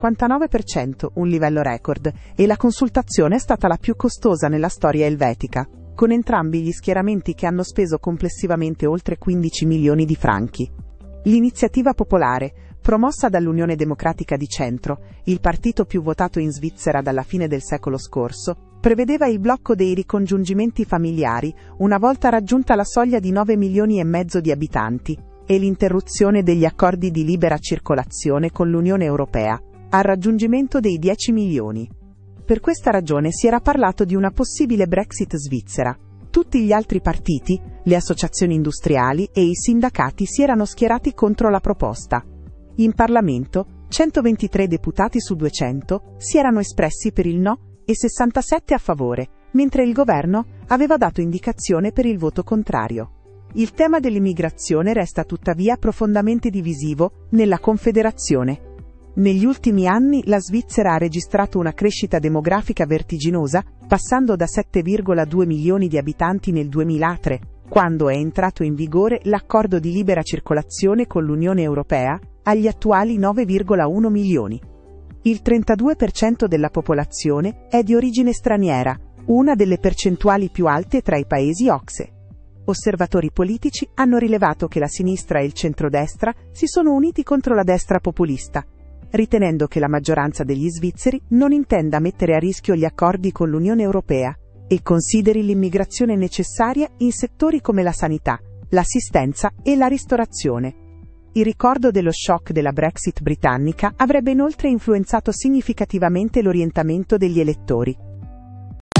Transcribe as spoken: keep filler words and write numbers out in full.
cinquantanove per cento, un livello record, e la consultazione è stata la più costosa nella storia elvetica, con entrambi gli schieramenti che hanno speso complessivamente oltre quindici milioni di franchi. L'iniziativa popolare, promossa dall'Unione Democratica di Centro, il partito più votato in Svizzera dalla fine del secolo scorso, prevedeva il blocco dei ricongiungimenti familiari una volta raggiunta la soglia di nove milioni e mezzo di abitanti e l'interruzione degli accordi di libera circolazione con l'Unione Europea al raggiungimento dei dieci milioni. Per questa ragione si era parlato di una possibile Brexit svizzera. Tutti gli altri partiti, le associazioni industriali e i sindacati si erano schierati contro la proposta. In Parlamento, centoventitré deputati su duecento si erano espressi per il no e sessantasette a favore, mentre il governo aveva dato indicazione per il voto contrario. Il tema dell'immigrazione resta tuttavia profondamente divisivo nella Confederazione. Negli ultimi anni la Svizzera ha registrato una crescita demografica vertiginosa, passando da sette virgola due milioni di abitanti nel duemilatré, quando è entrato in vigore l'accordo di libera circolazione con l'Unione Europea, agli attuali nove virgola uno milioni. Il trentadue per cento della popolazione è di origine straniera, una delle percentuali più alte tra i paesi O C S E. Osservatori politici hanno rilevato che la sinistra e il centrodestra si sono uniti contro la destra populista, ritenendo che la maggioranza degli svizzeri non intenda mettere a rischio gli accordi con l'Unione Europea e consideri l'immigrazione necessaria in settori come la sanità, l'assistenza e la ristorazione. Il ricordo dello shock della Brexit britannica avrebbe inoltre influenzato significativamente l'orientamento degli elettori.